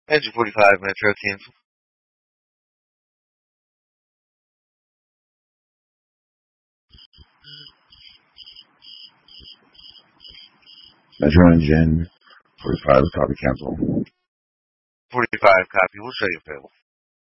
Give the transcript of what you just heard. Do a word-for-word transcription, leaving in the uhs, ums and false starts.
Engine forty-five, Metro, cancel. Metro Engine forty-five, copy, cancel. forty-five, copy. We'll show you available.